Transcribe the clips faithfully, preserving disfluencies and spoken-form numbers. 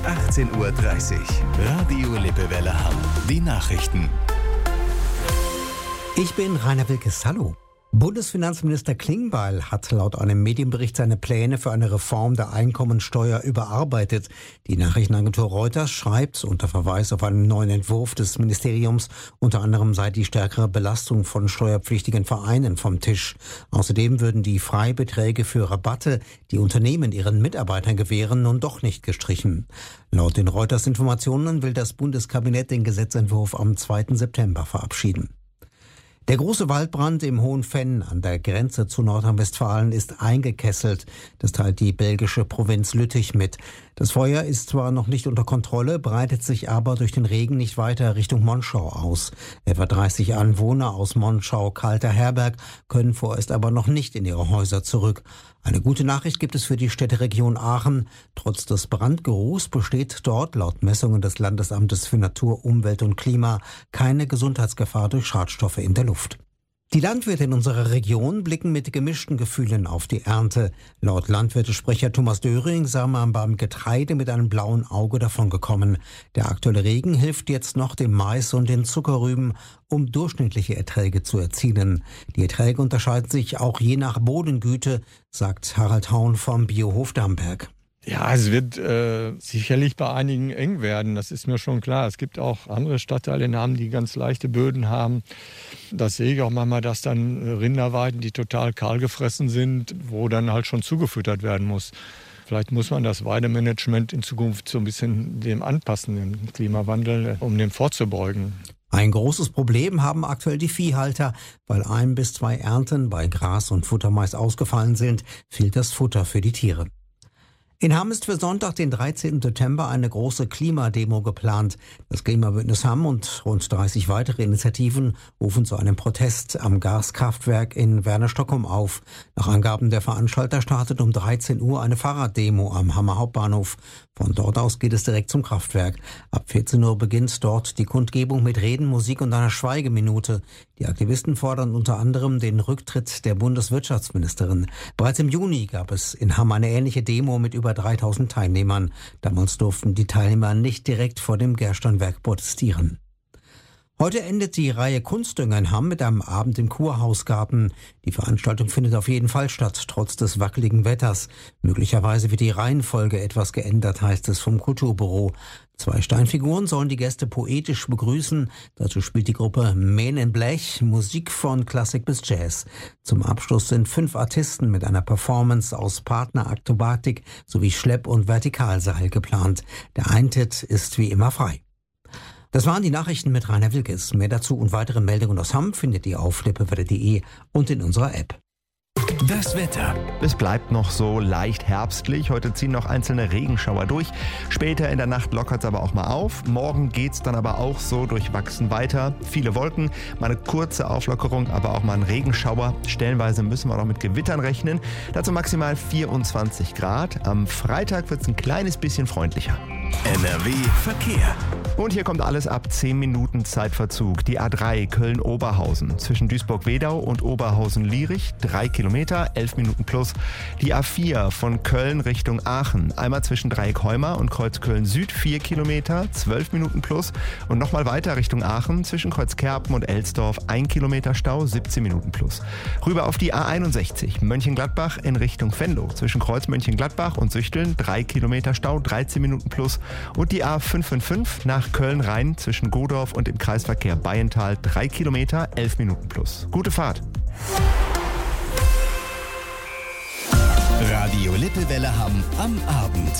achtzehn Uhr dreißig. Radio Lippewelle Hamm. Die Nachrichten. Ich bin Rainer Wilkes. Hallo. Bundesfinanzminister Klingbeil hat laut einem Medienbericht seine Pläne für eine Reform der Einkommensteuer überarbeitet. Die Nachrichtenagentur Reuters schreibt unter Verweis auf einen neuen Entwurf des Ministeriums, unter anderem sei die stärkere Belastung von steuerpflichtigen Vereinen vom Tisch. Außerdem würden die Freibeträge für Rabatte, die Unternehmen ihren Mitarbeitern gewähren, nun doch nicht gestrichen. Laut den Reuters-Informationen will das Bundeskabinett den Gesetzentwurf am zweiten September verabschieden. Der große Waldbrand im Hohenfenn an der Grenze zu Nordrhein-Westfalen ist eingekesselt. Das teilt die belgische Provinz Lüttich mit. Das Feuer ist zwar noch nicht unter Kontrolle, breitet sich aber durch den Regen nicht weiter Richtung Monschau aus. Etwa dreißig Anwohner aus Monschau-Kalter-Herberg können vorerst aber noch nicht in ihre Häuser zurück. Eine gute Nachricht gibt es für die Städteregion Aachen. Trotz des Brandgeruchs besteht dort laut Messungen des Landesamtes für Natur, Umwelt und Klima keine Gesundheitsgefahr durch Schadstoffe in der Luft. Die Landwirte in unserer Region blicken mit gemischten Gefühlen auf die Ernte. Laut Landwirtesprecher Thomas Döring sei man beim Getreide mit einem blauen Auge davongekommen. Der aktuelle Regen hilft jetzt noch dem Mais und den Zuckerrüben, um durchschnittliche Erträge zu erzielen. Die Erträge unterscheiden sich auch je nach Bodengüte, sagt Harald Haun vom Biohof Damberg. Ja, es wird äh, sicherlich bei einigen eng werden, das ist mir schon klar. Es gibt auch andere Stadtteile in Hamm, die ganz leichte Böden haben. Das sehe ich auch manchmal, dass dann Rinderweiden, die total kahl gefressen sind, wo dann halt schon zugefüttert werden muss. Vielleicht muss man das Weidemanagement in Zukunft so ein bisschen dem anpassen, dem Klimawandel, um dem vorzubeugen. Ein großes Problem haben aktuell die Viehhalter. Weil ein bis zwei Ernten bei Gras und Futtermais ausgefallen sind, fehlt das Futter für die Tiere. In Hamm ist für Sonntag, den dreizehnten September, eine große Klimademo geplant. Das Klimabündnis Hamm und rund dreißig weitere Initiativen rufen zu einem Protest am Gaskraftwerk in Werner-Stockholm auf. Nach Angaben der Veranstalter startet um dreizehn Uhr eine Fahrraddemo am Hammer Hauptbahnhof. Von dort aus geht es direkt zum Kraftwerk. Ab vierzehn Uhr beginnt dort die Kundgebung mit Reden, Musik und einer Schweigeminute. Die Aktivisten fordern unter anderem den Rücktritt der Bundeswirtschaftsministerin. Bereits im Juni gab es in Hamm eine ähnliche Demo mit über dreitausend Teilnehmern. Damals durften die Teilnehmer nicht direkt vor dem Gersternwerk protestieren. Heute endet die Reihe Kunstdünger in Hamm mit einem Abend im Kurhausgarten. Die Veranstaltung findet auf jeden Fall statt, trotz des wackeligen Wetters. Möglicherweise wird die Reihenfolge etwas geändert, heißt es vom Kulturbüro. Zwei Steinfiguren sollen die Gäste poetisch begrüßen. Dazu spielt die Gruppe Men in Blech Musik von Klassik bis Jazz. Zum Abschluss sind fünf Artisten mit einer Performance aus Partnerakrobatik sowie Schlepp- und Vertikalseil geplant. Der Eintritt ist wie immer frei. Das waren die Nachrichten mit Rainer Wilkes. Mehr dazu und weitere Meldungen aus Hamm findet ihr auf lippewelle punkt de und in unserer App. Das Wetter. Es bleibt noch so leicht herbstlich. Heute ziehen noch einzelne Regenschauer durch. Später in der Nacht lockert es aber auch mal auf. Morgen geht es dann aber auch so durchwachsen weiter. Viele Wolken, mal eine kurze Auflockerung, aber auch mal ein Regenschauer. Stellenweise müssen wir noch mit Gewittern rechnen. Dazu maximal vierundzwanzig Grad. Am Freitag wird es ein kleines bisschen freundlicher. N R W Verkehr. Und hier kommt alles ab zehn Minuten Zeitverzug. Die A drei Köln-Oberhausen zwischen Duisburg-Wedau und Oberhausen-Lierich, drei Kilometer, elf Minuten plus. Die A vier von Köln Richtung Aachen, einmal zwischen Dreieck-Heumar und Kreuzköln-Süd, vier Kilometer, zwölf Minuten plus. Und nochmal weiter Richtung Aachen zwischen Kreuzkerpen und Elsdorf, ein Kilometer Stau, siebzehn Minuten plus. Rüber auf die A einundsechzig Mönchengladbach in Richtung Venlo, zwischen Kreuz Mönchengladbach und Süchteln, drei Kilometer Stau, dreizehn Minuten plus. Und die A fünf fünf fünf nach Köln-Rhein zwischen Godorf und im Kreisverkehr Bayental, drei Kilometer, elf Minuten plus. Gute Fahrt! Radio Lippewelle Hamm am Abend.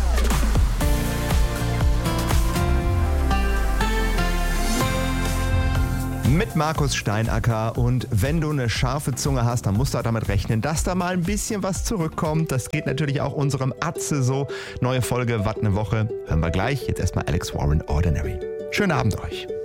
Mit Markus Steinacker, und wenn du eine scharfe Zunge hast, dann musst du damit rechnen, dass da mal ein bisschen was zurückkommt. Das geht natürlich auch unserem Atze so. Neue Folge, Watt ne Woche. Hören wir gleich. Jetzt erstmal Alex Warren, Ordinary. Schönen Abend euch.